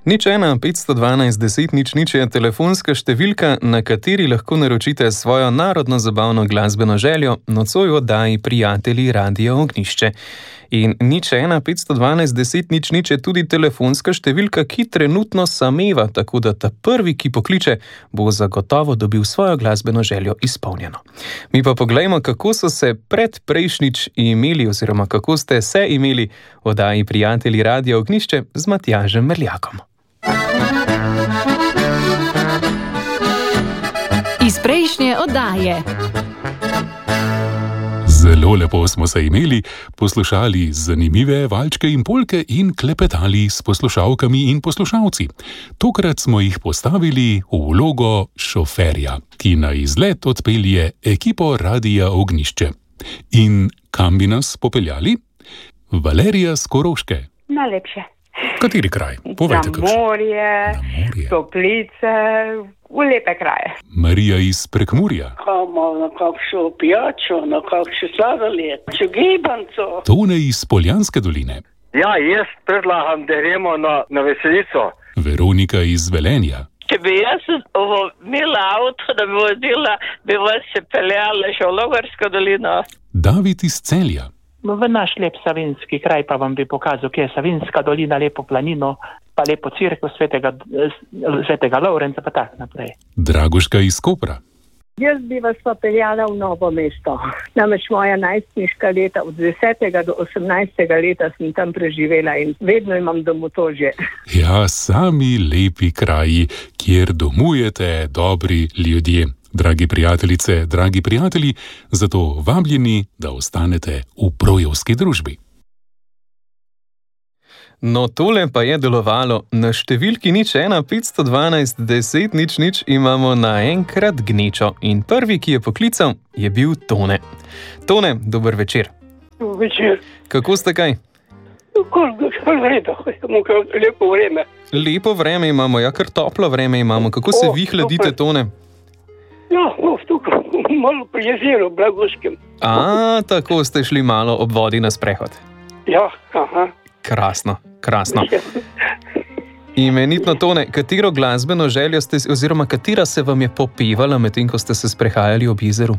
01 512 10 00 je telefonska številka, na kateri lahko naročite svojo narodno zabavno glasbeno željo nocoj v oddaji Prijatelji Radio Ognjišče. In 01 512 10 00 je tudi telefonska številka, ki trenutno sameva, tako da ta prvi, ki pokliče, bo zagotovo dobil svojo glasbeno željo izpolnjeno. Mi pa poglejmo, kako so se predprejšnjič imeli oziroma kako ste se imeli v oddaji Prijatelji Radio Ognjišče z Matjažem Merljakom. Iz prejšnje oddaje. Zelo lepo smo se imeli, poslušali zanimive valčke in polke in klepetali s poslušalkami in poslušalci. Tokrat smo jih postavili v vlogo šoferja, ki na izlet odpelje ekipo Radia Ognjišče. In kam bi nas popeljali? Valerija s Koroške. Najlepše. Kateri kraj? Povejte, na morje, Toplice, v lepe kraje. Marija iz Prekmurja. Na kakšno pijačo, na kakšno sladoled, če gibanco. Tone iz Poljanske doline. Ja, jaz predlagam, da gremo na veselico. Veronika iz Velenja. Če bi jaz imela avto, da bi vozila, bi vas se peljala še v Logarsko dolino. David iz Celja. V naš lep Savinjski kraj pa vam bi pokazal, kje je Savinjska dolina, lepo planino, pa lepo cerkev svetega Lovrenca, pa tak naprej. Dragoška iz Kopra. Jaz bi vas pa peljala v Novo mesto. Namreč moja najstniška leta, od 10. do 18. leta sem tam preživela in vedno imam domotožje. Ja, sami lepi kraji, kjer domujete dobri ljudje. Dragi prijateljice, dragi prijatelji, zato vabljeni, da ostanete v brojevski družbi. No, tole pa je delovalo. Na številki 01 512 10 00 imamo naenkrat gnečo in prvi, ki je poklical, je bil Tone. Tone, dober večer. Dober večer. Kako ste kaj? Lepo vreme. Lepo vreme imamo, ja, kar toplo vreme imamo. Kako se vi hladite, Tone? Ja, tukaj, malo pri jezeru, Blagovskem. Tako ste šli malo ob vodi na sprehod. Ja, aha. Krasno, krasno. Imenitno, Tone, katero glasbeno željo ste, oziroma katera se vam je popevala medtem, ko ste se sprehajali ob jezeru?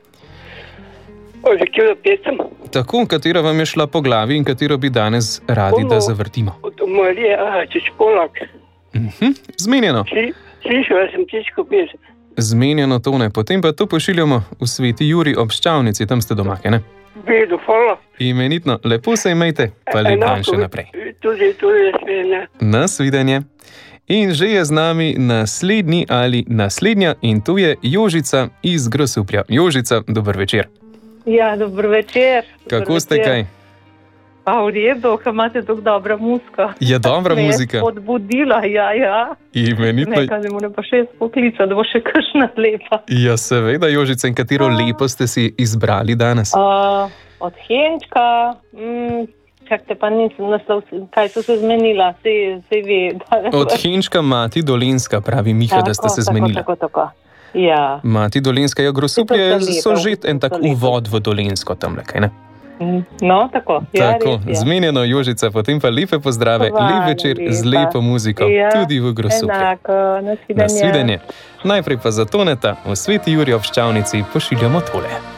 Katero pesem? Tako, katera vam je šla po glavi in katero bi danes radi, da zavrtimo? Od Marije Ačič Polak. Zmenjeno. Slišala sem tiško pesem. Zmenjeno, Tone. Potem pa to pošiljamo v Sveti Jurij ob Ščavnici, tam ste doma, ne? Vedo, hvala. Imenitno, lepo se imejte, pa lep dan še naprej. Tudi nasvidenje. Nasvidenje. In že je z nami naslednji ali naslednja in tu je Jožica iz Grosuplja. Jožica, dober večer. Ja, dober večer. Kako ste kaj? V redu, ko imate tako dobra muzika. Je dobra muzika? Me je spodbudila, ja. Imenitno. Nekaj ne more pa še poklicati, da bo še kakšna lepa. Ja, seveda, Jožica, in katero lepo ste si izbrali danes? Od Henčka, čakajte pa nisem naslov, kaj so se zmenila, se ve. Od Henčka Mati Dolenska, pravi Miha, da ste se zmenila. Tako. Ja. Mati Dolenska, ja, Grosuplje so že en tak uvod v Dolensko tamle, kaj ne? No, tako. Tako, zmenjeno, Jožica, potem pa lepe pozdrave, lep večer z lepo muziko, tudi v Grosuplju. Enako, nasvidenje. Najprej pa za Toneta v Sveti Jurij ob Ščavnici pošiljamo tole.